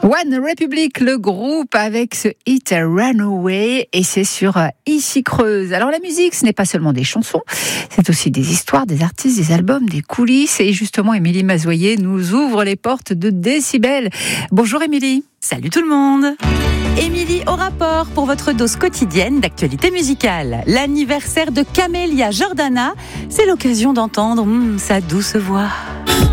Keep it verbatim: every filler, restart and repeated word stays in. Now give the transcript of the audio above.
One Republic, le groupe avec ce hit Runaway, et c'est sur Ici Creuse. Alors la musique, ce n'est pas seulement des chansons, c'est aussi des histoires, des artistes, des albums, des coulisses. Et justement, Émilie Mazoyer nous ouvre les portes de Décibel. Bonjour Émilie. Salut tout le monde. Émilie au rapport pour votre dose quotidienne d'actualité musicale. L'anniversaire de Camélia Jordana, c'est l'occasion d'entendre mm, sa douce voix.